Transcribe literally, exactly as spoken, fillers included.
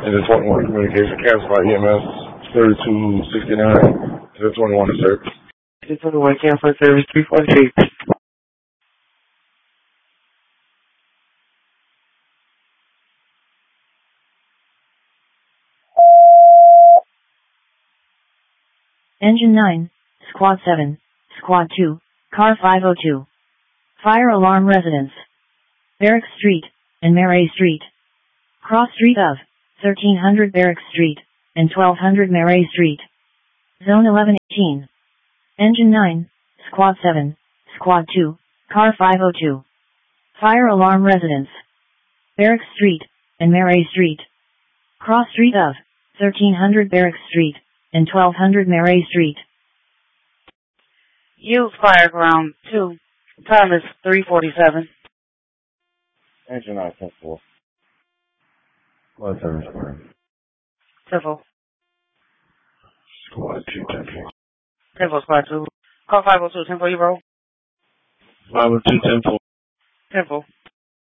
And the twenty-one communication classified E M S thirty-two sixty-nine. To the twenty-one to service. The twenty-one cancel service three forty-eight. Engine nine, Squad seven, Squad two, Car five oh two. Fire alarm residence. Barracks Street, and Marais Street. Cross street of, thirteen hundred Barracks Street, and twelve hundred Marais Street. Zone eleven eighteen. Engine nine, Squad seven, Squad two, Car five oh two. Fire alarm residence. Barracks Street, and Marais Street. Cross street of, thirteen hundred Barracks Street, and twelve hundred Marais Street. Use fire ground two. Time is three forty-seven. Engine nine, ten four. Squad seven, square. Temple. Squad two, ten four. Temple, Squad two. Call five oh two, Temple, you roll. five oh two, ten four. Temple.